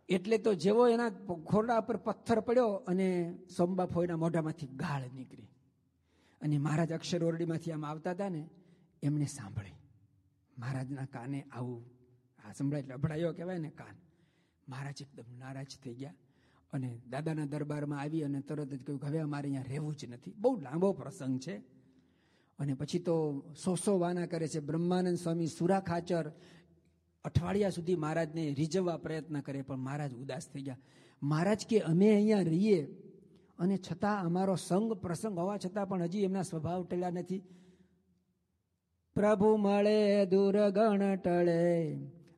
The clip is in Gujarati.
એટલે તો જેવો એના ખોરડા પર પથ્થર પડ્યો અને સોમબાફોના મોઢામાંથી ગાળ નીકળી. અને મહારાજ અક્ષર ઓરડીમાંથી આમ આવતા હતા ને, એમણે સાંભળી. મહારાજના કાને આવું આ સંભળાય એટલે અભડાયો કહેવાય ને કાન. મહારાજ એકદમ નારાજ થઈ ગયા અને દાદાના દરબારમાં આવી અને તરત જ કહ્યું, હવે અમારે અહીંયા રહેવું જ નથી. બહુ લાંબો પ્રસંગ છે. અને પછી તો સો વાના કરે છે. બ્રહ્માનંદ સ્વામી સુરા ખાચર અઠવાડિયા સુધી મહારાજને રીઝવવા પ્રયત્ન કરે, પણ મહારાજ ઉદાસ થઈ ગયા. મહારાજ કે અમે અહીંયા રહીએ અને છતાં અમારો સંગ પ્રસંગ હોવા છતાં પણ હજી એમના સ્વભાવ ટળ્યા નથી. પ્રભુ મળે દુર્ગણ ટળે,